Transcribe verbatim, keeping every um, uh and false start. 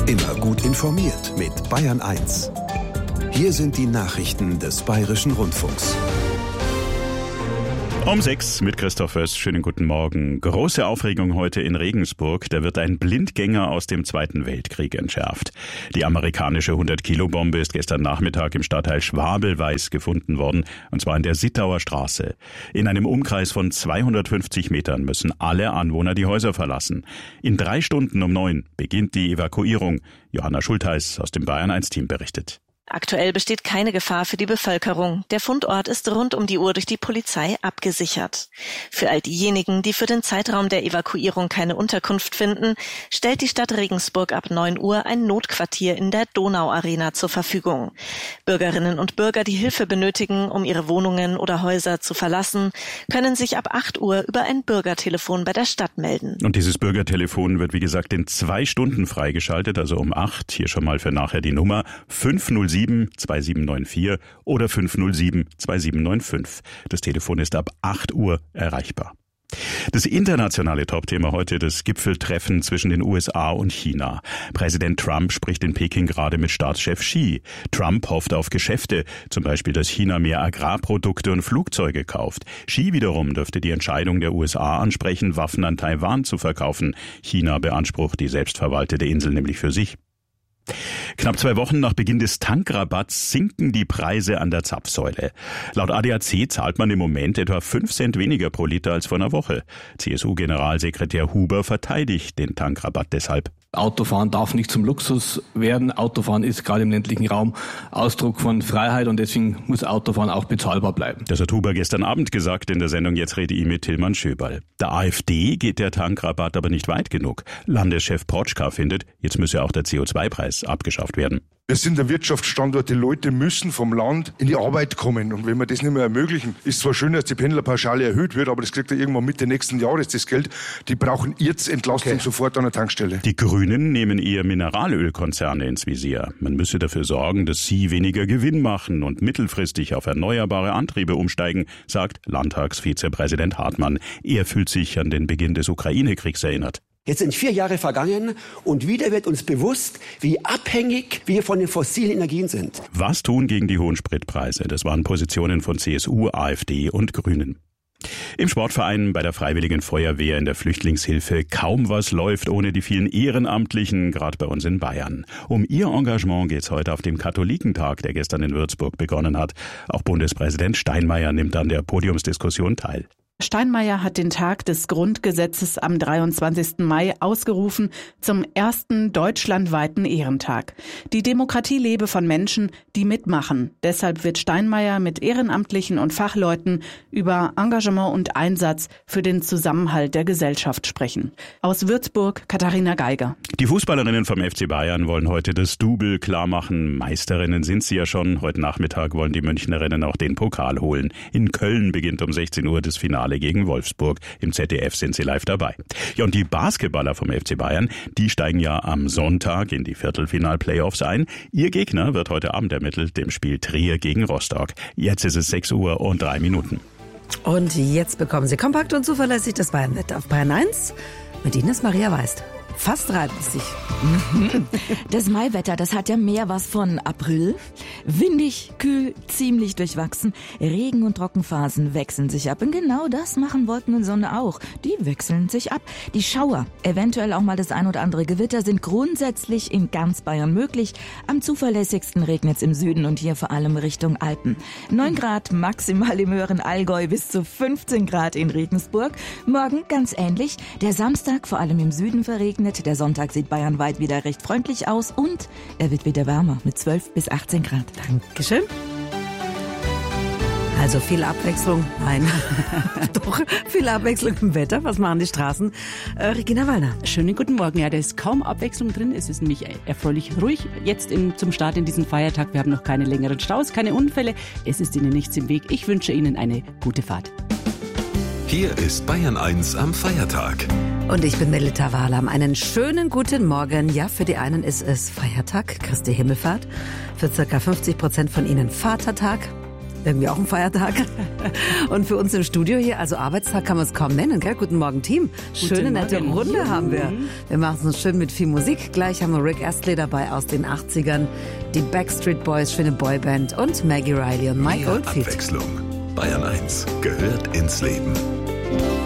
Immer gut informiert mit Bayern eins. Hier sind die Nachrichten des Bayerischen Rundfunks. Um sechs mit Christoph Wöss. Schönen guten Morgen. Große Aufregung heute in Regensburg. Da wird ein Blindgänger aus dem Zweiten Weltkrieg entschärft. Die amerikanische hundert-Kilo-Bombe ist gestern Nachmittag im Stadtteil Schwabelweiß gefunden worden, und zwar in der Sittauer Straße. In einem Umkreis von zweihundertfünfzig Metern müssen alle Anwohner die Häuser verlassen. In drei Stunden um neun beginnt die Evakuierung. Johanna Schultheiß aus dem Bayern eins Team berichtet. Aktuell besteht keine Gefahr für die Bevölkerung. Der Fundort ist rund um die Uhr durch die Polizei abgesichert. Für all diejenigen, die für den Zeitraum der Evakuierung keine Unterkunft finden, stellt die Stadt Regensburg ab neun Uhr ein Notquartier in der Donauarena zur Verfügung. Bürgerinnen und Bürger, die Hilfe benötigen, um ihre Wohnungen oder Häuser zu verlassen, können sich ab acht Uhr über ein Bürgertelefon bei der Stadt melden. Und dieses Bürgertelefon wird, wie gesagt, in zwei Stunden freigeschaltet, also um acht. Hier schon mal für nachher die Nummer fünf null sieben zwei sieben neun vier oder fünf null sieben zwei sieben neun fünf. Das Telefon ist ab acht Uhr erreichbar. Das internationale Topthema heute, das Gipfeltreffen zwischen den U S A und China. Präsident Trump spricht in Peking gerade mit Staatschef Xi. Trump hofft auf Geschäfte, zum Beispiel, dass China mehr Agrarprodukte und Flugzeuge kauft. Xi wiederum dürfte die Entscheidung der U S A ansprechen, Waffen an Taiwan zu verkaufen. China beansprucht die selbstverwaltete Insel nämlich für sich. Knapp zwei Wochen nach Beginn des Tankrabatts sinken die Preise an der Zapfsäule. Laut A D A C zahlt man im Moment etwa fünf Cent weniger pro Liter als vor einer Woche. C S U-Generalsekretär Huber verteidigt den Tankrabatt deshalb. Autofahren darf nicht zum Luxus werden. Autofahren ist gerade im ländlichen Raum Ausdruck von Freiheit und deswegen muss Autofahren auch bezahlbar bleiben. Das hat Huber gestern Abend gesagt in der Sendung Jetzt rede ich mit Tillmann Schöberl. Der AfD geht der Tankrabatt aber nicht weit genug. Landeschef Protschka findet, jetzt müsse auch der C O zwei Preis abgeschafft werden. Wir sind der Wirtschaftsstandort, die Leute müssen vom Land in die Arbeit kommen. Und wenn wir das nicht mehr ermöglichen, ist zwar schön, dass die Pendlerpauschale erhöht wird, aber das kriegt ja irgendwann Mitte nächsten Jahres das Geld. Die brauchen jetzt Entlastung okay. sofort an der Tankstelle. Die Grünen nehmen eher Mineralölkonzerne ins Visier. Man müsse dafür sorgen, dass sie weniger Gewinn machen und mittelfristig auf erneuerbare Antriebe umsteigen, sagt Landtagsvizepräsident Hartmann. Er fühlt sich an den Beginn des Ukraine-Kriegs erinnert. Jetzt sind vier Jahre vergangen und wieder wird uns bewusst, wie abhängig wir von den fossilen Energien sind. Was tun gegen die hohen Spritpreise? Das waren Positionen von C S U, AfD und Grünen. Im Sportverein, bei der Freiwilligen Feuerwehr, in der Flüchtlingshilfe, kaum was läuft ohne die vielen Ehrenamtlichen, gerade bei uns in Bayern. Um ihr Engagement geht's heute auf dem Katholikentag, der gestern in Würzburg begonnen hat. Auch Bundespräsident Steinmeier nimmt an der Podiumsdiskussion teil. Steinmeier hat den Tag des Grundgesetzes am dreiundzwanzigsten Mai ausgerufen zum ersten deutschlandweiten Ehrentag. Die Demokratie lebe von Menschen, die mitmachen. Deshalb wird Steinmeier mit Ehrenamtlichen und Fachleuten über Engagement und Einsatz für den Zusammenhalt der Gesellschaft sprechen. Aus Würzburg, Katharina Geiger. Die Fußballerinnen vom F C Bayern wollen heute das Double klarmachen. Meisterinnen sind sie ja schon. Heute Nachmittag wollen die Münchnerinnen auch den Pokal holen. In Köln beginnt um sechzehn Uhr das Finale gegen Wolfsburg. Im Z D F sind sie live dabei. Ja, und die Basketballer vom F C Bayern, die steigen ja am Sonntag in die Viertelfinal-Playoffs ein. Ihr Gegner wird heute Abend ermittelt im Spiel Trier gegen Rostock. Jetzt ist es sechs Uhr und drei Minuten. Und jetzt bekommen Sie kompakt und zuverlässig das Bayernwetter auf Bayern eins. Mit Ihnen ist Maria Weist. Fast reibensig. Mhm. Das Maiwetter, das hat ja mehr was von April. Windig, kühl, ziemlich durchwachsen. Regen- und Trockenphasen wechseln sich ab. Und genau das machen Wolken und Sonne auch. Die wechseln sich ab. Die Schauer, eventuell auch mal das ein oder andere Gewitter, sind grundsätzlich in ganz Bayern möglich. Am zuverlässigsten regnet es im Süden und hier vor allem Richtung Alpen. neun Grad maximal im höheren Allgäu, bis zu fünfzehn Grad in Regensburg. Morgen ganz ähnlich. Der Samstag vor allem im Süden verregnet. Der Sonntag sieht bayernweit wieder recht freundlich aus und er wird wieder wärmer mit zwölf bis achtzehn Grad. Dankeschön. Also viel Abwechslung. Nein, doch viel Abwechslung im Wetter. Was machen die Straßen? Äh, Regina Wallner. Schönen guten Morgen. Ja, da ist kaum Abwechslung drin. Es ist nämlich erfreulich ruhig jetzt im, zum Start in diesen Feiertag. Wir haben noch keine längeren Staus, keine Unfälle. Es ist Ihnen nichts im Weg. Ich wünsche Ihnen eine gute Fahrt. Hier ist Bayern eins am Feiertag. Und ich bin Melita Wahlam. Einen schönen guten Morgen. Ja, für die einen ist es Feiertag, Christi Himmelfahrt. Für circa fünfzig Prozent von Ihnen Vatertag. Irgendwie auch ein Feiertag. Und für uns im Studio hier, also Arbeitstag kann man es kaum nennen, gell? Guten Morgen, Team. Schöne, nette Runde haben wir. Wir machen es uns schön mit viel Musik. Gleich haben wir Rick Astley dabei aus den achtzigern, die Backstreet Boys, schöne Boyband und Maggie Riley und Mike Oldfield. Abwechslung. Bayern eins gehört ins Leben.